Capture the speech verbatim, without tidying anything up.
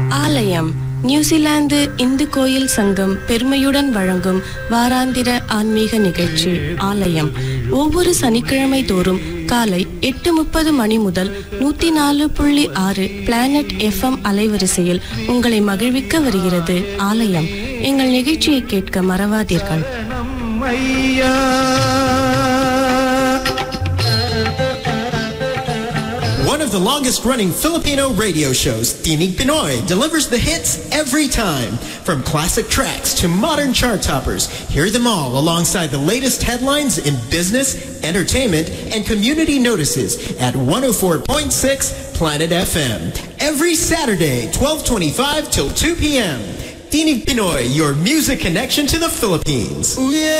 ஆலயம் நியூசிலாந்து இந்து கோயில் சங்கம் பெருமையுடன் வழங்கும் வாராந்திர ஆன்மீக நிகழ்ச்சி ஆலயம் ஒவ்வொரு சனிக்கிழமை தோறும் காலை எட்டு முப்பது மணி முதல் நூத்தி நாலு புள்ளி ஆறு பிளானட் எஃப்எம் அலைவரிசையில் உங்களை மகிழ்விக்க வருகிறது ஆலயம். எங்கள் நிகழ்ச்சியை கேட்க மறவாதீர்கள். One of the longest-running Filipino radio shows, Tinig Pinoy, delivers the hits every time. From classic tracks to modern chart toppers, hear them all alongside the latest headlines in business, entertainment, and community notices at one oh four point six Planet F M. Every Saturday, twelve twenty-five till two p m Tinig Pinoy, your music connection to the Philippines.